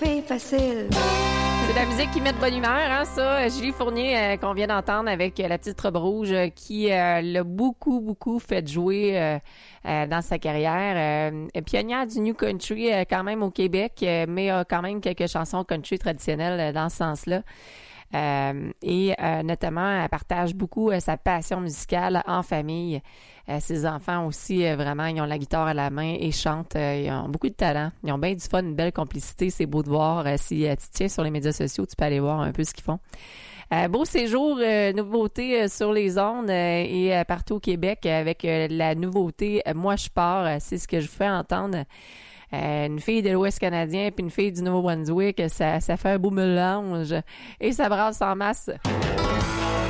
fille facile. C'est de la musique qui met de bonne humeur, hein, ça. Julie Fournier, qu'on vient d'entendre avec La Petite Robe Rouge, qui l'a beaucoup fait jouer dans sa carrière. Pionnière du New Country quand même au Québec, mais a quand même quelques chansons country traditionnelles dans ce sens-là. Notamment, elle partage beaucoup sa passion musicale en famille. Ses enfants aussi, vraiment, ils ont la guitare à la main et chantent. Ils ont beaucoup de talent. Ils ont bien du fun, une belle complicité. C'est beau de voir. Si tu tiens sur les médias sociaux, tu peux aller voir un peu ce qu'ils font. Beau séjour, nouveauté sur les ondes et partout au Québec avec la nouveauté « Moi, je pars ». C'est ce que je vous fais entendre. Une fille de l'Ouest canadien puis une fille du Nouveau-Brunswick, ça fait un beau mélange et ça brasse en masse.